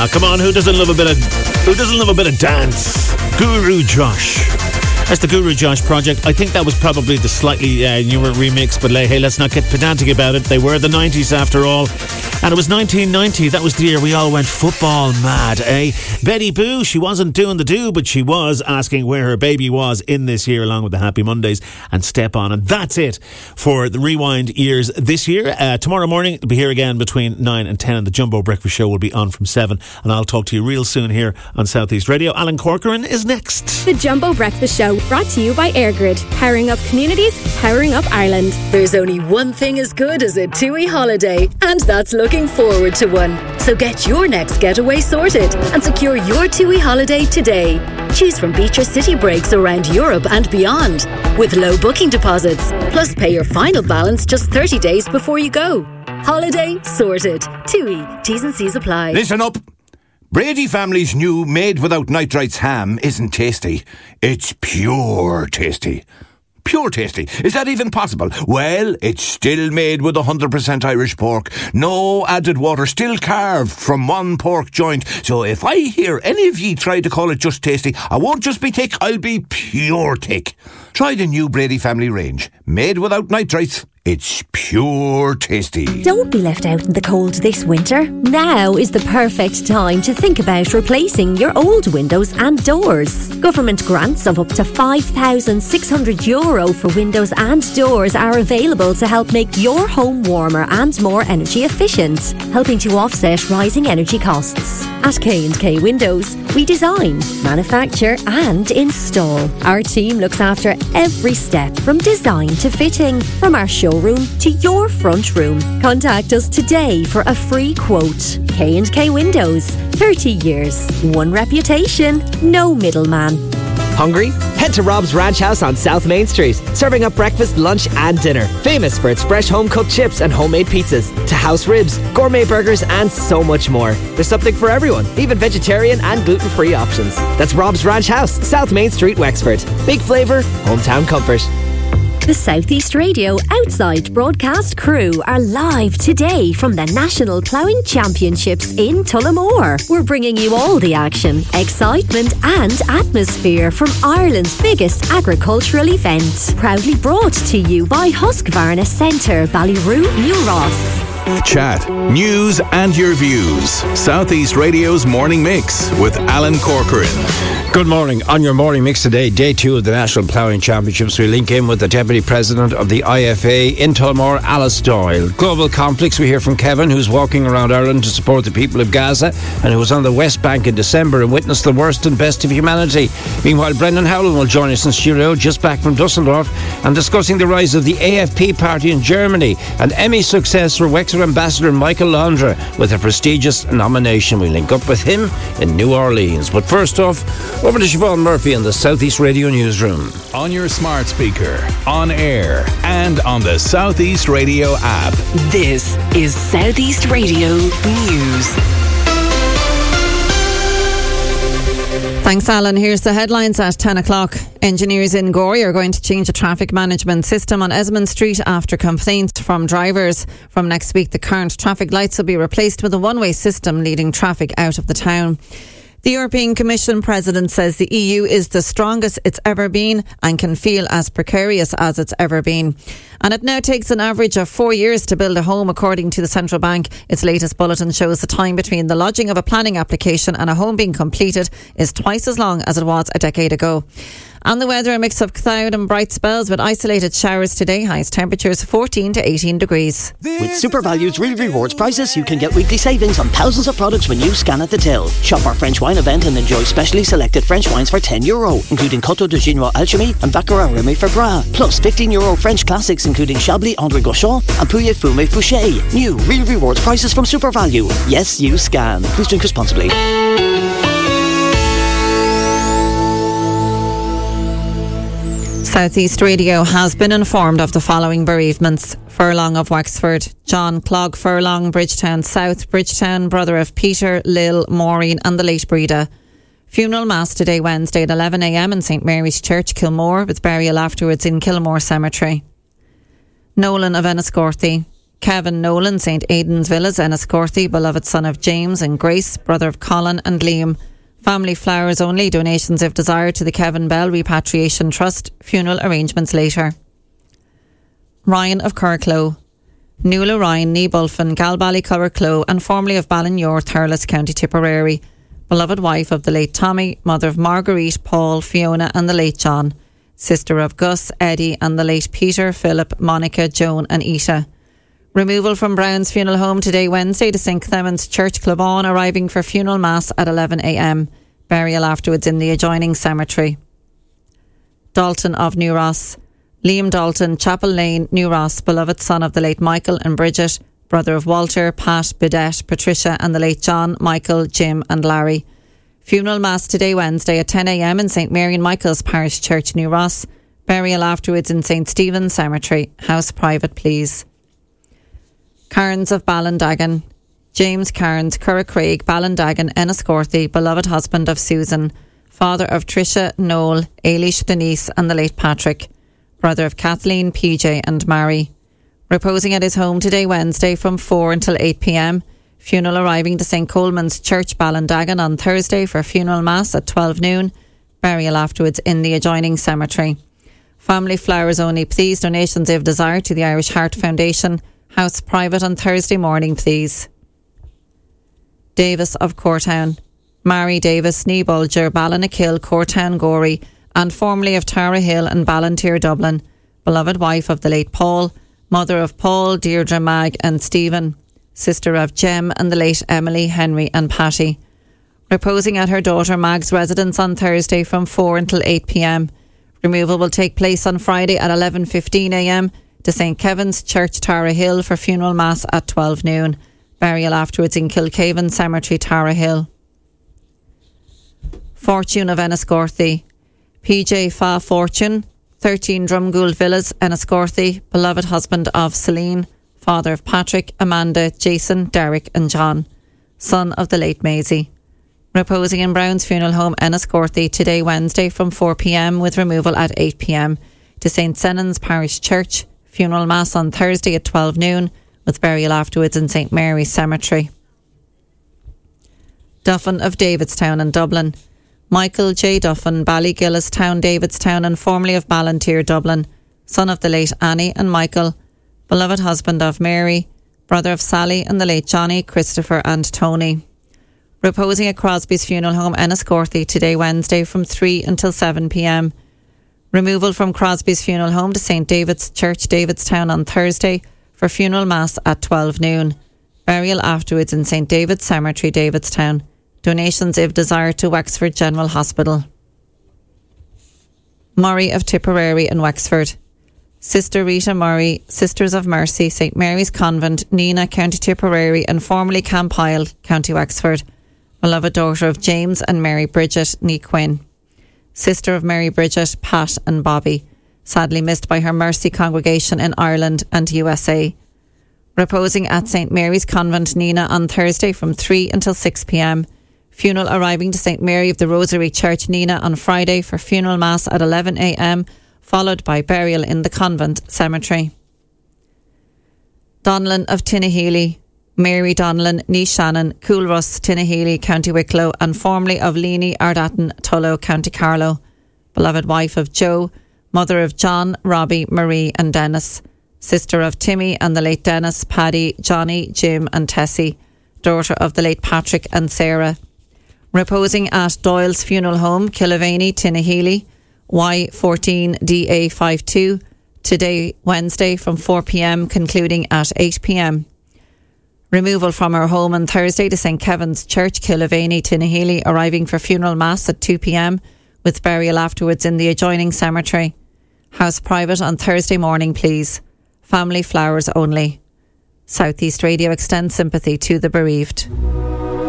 Come on, who doesn't love a bit of dance? Guru Josh. That's the Guru Josh project. I think that was probably the slightly newer remix, but hey, let's not get pedantic about it. They were the 90s after all. And it was 1990. That was the year we all went football mad, eh? Betty Boo, she wasn't doing the do, but she was asking where her baby was in this year, along with the Happy Mondays and Step On. And that's it for the Rewind years this year. Tomorrow morning, it'll be here again between 9 and 10, and the Jumbo Breakfast Show will be on from 7. And I'll talk to you real soon here on South East Radio. Alan Corcoran is next. The Jumbo Breakfast Show, brought to you by AirGrid. Powering up communities, powering up Ireland. There's only one thing as good as a TUI holiday, and that's looking forward to one. So get your next getaway sorted and secure your TUI holiday today. Choose from beach or city breaks around Europe and beyond, with low booking deposits. Plus pay your final balance just 30 days before you go. Holiday sorted. TUI. T's and C's apply. Listen up. Brady family's new made without nitrites ham isn't tasty. It's pure tasty. Pure tasty. Is that even possible? Well, it's still made with 100% Irish pork. No added water. Still carved from one pork joint. So if I hear any of ye try to call it just tasty, I won't just be thick, I'll be pure thick. Try the new Brady family range. Made without nitrites. It's pure tasty. Don't be left out in the cold this winter. Now is the perfect time to think about replacing your old windows and doors. Government grants of up to €5,600 for windows and doors are available to help make your home warmer and more energy efficient, helping to offset rising energy costs. At K&K Windows, we design, manufacture and install. Our team looks after every step from design to fitting, from our showroom to your front room. Contact us today for a free quote. K&K Windows, 30 years, one reputation, no middleman. Hungry? Head to Rob's Ranch House on South Main Street, serving up breakfast, lunch and dinner. Famous for its fresh home-cooked chips and homemade pizzas, to house ribs, gourmet burgers and so much more. There's something for everyone, even vegetarian and gluten-free options. That's Rob's Ranch House, South Main Street, Wexford. Big flavour, hometown comfort. The South East Radio Outside Broadcast crew are live today from the National Ploughing Championships in Tullamore. We're bringing you all the action, excitement and atmosphere from Ireland's biggest agricultural event. Proudly brought to you by Husqvarna Centre, Ballyroo, New Ross. Chat, news and your views. Southeast Radio's Morning Mix with Alan Corcoran. Good morning. On your Morning Mix today, day 2 of the National Ploughing Championships, we link in with the Deputy President of the IFA in Tullamore, Alice Doyle. Global conflicts, we hear from Kevin, who's walking around Ireland to support the people of Gaza and who was on the West Bank in December and witnessed the worst and best of humanity. Meanwhile, Brendan Howlin will join us in studio, just back from Dusseldorf, and discussing the rise of the AFP party in Germany and Emmy success for Wexford Ambassador Michael Londra with a prestigious nomination. We link up with him in New Orleans. But first off, over to Siobhan Murphy in the Southeast Radio Newsroom. On your smart speaker, on air, and on the Southeast Radio app. This is Southeast Radio News. Thanks, Alan. Here's the headlines at 10 o'clock. Engineers in Gorey are going to change the traffic management system on Esmond Street after complaints from drivers. From next week, the current traffic lights will be replaced with a one-way system leading traffic out of the town. The European Commission President says the EU is the strongest it's ever been and can feel as precarious as it's ever been. And it now takes an average of 4 years to build a home, according to the Central Bank. Its latest bulletin shows the time between the lodging of a planning application and a home being completed is twice as long as it was a decade ago. And the weather, a mix of cloud and bright spells with isolated showers today. Highest temperatures 14 to 18 degrees. With SuperValue's Real Rewards prices, you can get weekly savings on thousands of products when you scan at the till. Shop our French wine event and enjoy specially selected French wines for €10, including Coteau de Genoa Alchemy and Baccarat Remy Fabra. Plus €15 French classics, including Chablis André Gauchon and Pouillet Fumé Fouché. New Real Rewards prices from SuperValue. Yes, you scan. Please drink responsibly. Southeast Radio has been informed of the following bereavements. Furlong of Wexford, John Clog Furlong, Bridgetown South, Bridgetown, brother of Peter, Lil, Maureen and the late Breda. Funeral Mass today, Wednesday at 11 a.m. in St Mary's Church, Kilmore, with burial afterwards in Kilmore Cemetery. Nolan of Enniscorthy, Kevin Nolan, St Aidan's Villas, Enniscorthy, beloved son of James and Grace, brother of Colin and Liam. Family flowers only, donations if desired to the Kevin Bell Repatriation Trust, funeral arrangements later. Ryan of Curracloe. Nuala Ryan, ní Bulfin, Galbally Curracloe, and formerly of Ballinure, Thurles, County Tipperary. Beloved wife of the late Tommy, mother of Marguerite, Paul, Fiona and the late John. Sister of Gus, Eddie and the late Peter, Philip, Monica, Joan and Ita. Removal from Brown's Funeral Home today Wednesday to St Clement's Church, Clubon, arriving for funeral mass at 11 a.m. Burial afterwards in the adjoining cemetery. Dalton of New Ross. Liam Dalton, Chapel Lane, New Ross, beloved son of the late Michael and Bridget, brother of Walter, Pat, Bidette, Patricia and the late John, Michael, Jim and Larry. Funeral mass today Wednesday at 10 a.m. in St Mary and Michael's Parish Church, New Ross. Burial afterwards in St Stephen's Cemetery. House private, please. Cairns of Ballindagan. James Cairns, Curracraig, Ballindagan, Enniscorthy, beloved husband of Susan, father of Tricia, Noel, Ailish, Denise and the late Patrick, brother of Kathleen, PJ and Mary. Reposing at his home today Wednesday from 4 until 8 p.m. Funeral arriving to St Coleman's Church, Ballindagan on Thursday for funeral mass at 12 noon. Burial afterwards in the adjoining cemetery. Family flowers only, please. Donations if desired to the Irish Heart Foundation. House private on Thursday morning, please. Davis of Courtown. Mary Davis, ní Bulger, Ballinakill, Courtown, Gorey, and formerly of Tara Hill and Ballantyre, Dublin. Beloved wife of the late Paul, mother of Paul, Deirdre, Mag and Stephen, sister of Jem and the late Emily, Henry and Patty. Reposing at her daughter Mag's residence on Thursday from 4 until 8 p.m. Removal will take place on Friday at 11:15 a.m. to St Kevin's Church, Tara Hill for funeral mass at 12 noon. Burial afterwards in Kilcaven Cemetery, Tara Hill. Fortune of Enniscorthy. PJ Fa Fortune, 13 Drumgould Villas, Enniscorthy, beloved husband of Celine, father of Patrick, Amanda, Jason, Derek and John, son of the late Maisie. Reposing in Brown's Funeral Home, Enniscorthy, today Wednesday from 4 p.m. with removal at 8 p.m. to St Senan's Parish Church. Funeral mass on Thursday at 12 noon with burial afterwards in St Mary's Cemetery. Duffin of Davidstown in Dublin. Michael J. Duffin, Ballygillistown, Davidstown and formerly of Ballantyre, Dublin, son of the late Annie and Michael, beloved husband of Mary, brother of Sally and the late Johnny, Christopher and Tony. Reposing at Crosby's Funeral Home, Enniscorthy, today Wednesday from 3 until 7 p.m. Removal from Crosby's Funeral Home to St David's Church, Davidstown on Thursday for funeral mass at 12 noon. Burial afterwards in St David's Cemetery, Davidstown. Donations if desired to Wexford General Hospital. Murray of Tipperary and Wexford. Sister Rita Murray, Sisters of Mercy, St Mary's Convent, Nina, County Tipperary and formerly Campile, County Wexford. Beloved daughter of James and Mary Bridget, ní Quinn. Sister of Mary Bridget, Pat and Bobby, sadly missed by her Mercy congregation in Ireland and USA. Reposing at St Mary's Convent, Nina, on Thursday from 3 until 6 p.m. Funeral arriving to St Mary of the Rosary Church, Nina, on Friday for funeral mass at 11 a.m, followed by burial in the convent cemetery. Donlan of Tinnahealy. Mary Donlan, ní Shannon, Coolruss, Tinnahealy, County Wicklow, and formerly of Leany, Ardatton, Tullow, County Carlow. Beloved wife of Joe, mother of John, Robbie, Marie and Dennis, sister of Timmy and the late Dennis, Paddy, Johnny, Jim and Tessie, daughter of the late Patrick and Sarah. Reposing at Doyle's Funeral Home, Killavaney, Tinnahealy, Y14DA52, today Wednesday from 4 p.m, concluding at 8 p.m. Removal from her home on Thursday to St Kevin's Church, Killavaney, Tinnahealy, arriving for funeral mass at 2 p.m, with burial afterwards in the adjoining cemetery. House private on Thursday morning, please. Family flowers only. South East Radio extends sympathy to the bereaved.